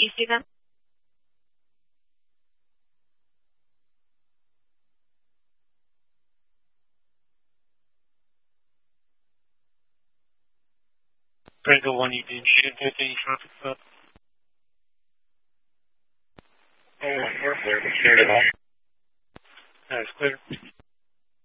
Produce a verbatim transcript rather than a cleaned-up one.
you see them? Tango one, you didn't shoot anything traffic stop. Oh, we're clear. We're clear. That's clear.